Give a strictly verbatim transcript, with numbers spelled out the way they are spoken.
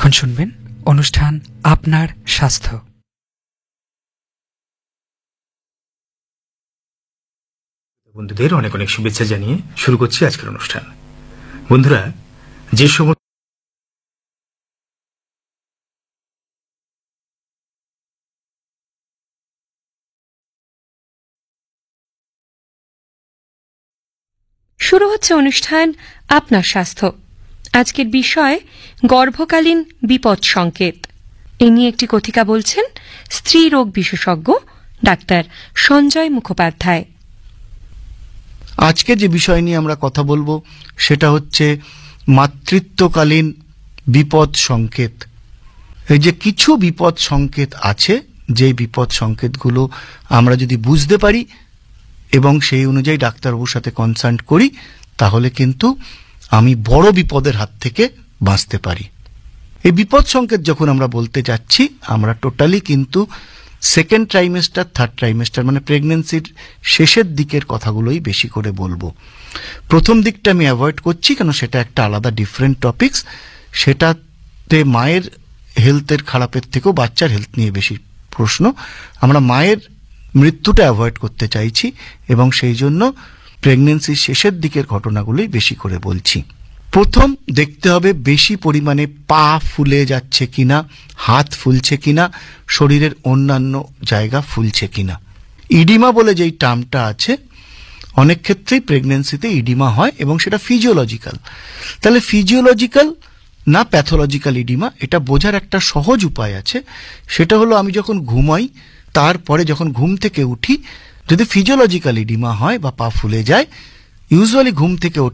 এখন শুনবেন অনুষ্ঠান আপনার স্বাস্থ্য। বন্ধুদের অনেক অনেক শুভেচ্ছা জানিয়ে শুরু করছি আজকের অনুষ্ঠান। বন্ধুরা, যে সমস্ত শুরু হচ্ছে অনুষ্ঠান আপনার স্বাস্থ্য। আজকের বিষয় গর্ভকালীন বিপদ সংকেত। এ নিয়ে একটি কথিকা বলছেন স্ত্রী রোগ বিশেষজ্ঞ ডাক্তার সঞ্জয় মুখোপাধ্যায়। আজকে যে বিষয় নিয়ে আমরা কথা বলবো সেটা হচ্ছে মাতৃত্বকালীন বিপদ সংকেত। এই যে কিছু বিপদ সংকেত আছে, যে বিপদ সংকেতগুলো আমরা যদি বুঝতে পারি এবং সেই অনুযায়ী ডাক্তারবাবুর সাথে কনসাল্ট করি, তাহলে কিন্তু আমি বড় বিপদের হাত থেকে বাঁচতে পারি। এই বিপদ সংকেত যখন আমরা বলতে যাচ্ছি, আমরা টোটালি কিন্তু সেকেন্ড ট্রাইমেস্টার, থার্ড ট্রাইমেস্টার মানে প্রেগনেন্সির শেষের দিকের কথাগুলোই বেশি করে বলবো। প্রথম দিকটা আমি অ্যাভয়েড করছি, কেন সেটা একটা আলাদা ডিফারেন্ট টপিকস। সেটাতে মায়ের হেলথের খারাপের থেকেও বাচ্চার হেলথ নিয়ে বেশি প্রশ্ন। আমরা মায়ের মৃত্যুটা অ্যাভয়েড করতে চাইছি এবং সেই জন্য প্রেগনেন্সির শেষের দিকের ঘটনাগুলোই বেশি করে বলছি। প্রথম দেখতে হবে বেশি পরিমাণে পা ফুলে যাচ্ছে কিনা, হাত ফুলছে কিনা, শরীরের অন্যান্য জায়গা ফুলছে কিনা। ইডিমা বলে যেই টার্মটা আছে, অনেক ক্ষেত্রেই প্রেগনেন্সিতে ইডিমা হয় এবং সেটা ফিজিওলজিক্যাল। তাহলে ফিজিওলজিক্যাল না প্যাথোলজিক্যাল ইডিমা, এটা বোঝার একটা সহজ উপায় আছে। সেটা হলো আমি যখন ঘুমাই, তারপরে যখন ঘুম থেকে উঠি, যদি ফিজিওলজিক্যাল ইডিমা হয় বা পা ফুলে যায়, ইউজুয়ালি ঘুম থেকে